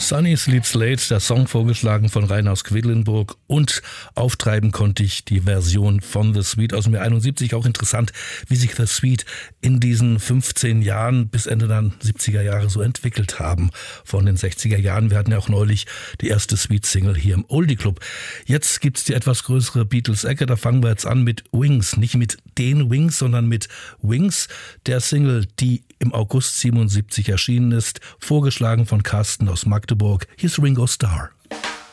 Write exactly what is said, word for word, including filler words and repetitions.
Sunny Sleeps Late, der Song vorgeschlagen von Rainer aus Quedlinburg, und auftreiben konnte ich die Version von The Sweet aus dem Jahr einundsiebzig. Auch interessant, wie sich The Sweet in diesen fünfzehn Jahren bis Ende dann siebziger Jahre so entwickelt haben von den sechziger Jahren. Wir hatten ja auch neulich die erste Sweet-Single hier im Oldie Club. Jetzt gibt's die etwas größere Beatles-Ecke, da fangen wir jetzt an mit Wings. Nicht mit den Wings, sondern mit Wings, der Single, die im August siebenundsiebzig erschienen ist, vorgeschlagen von Carsten aus Magdeburg. Hier ist Ringo Starr.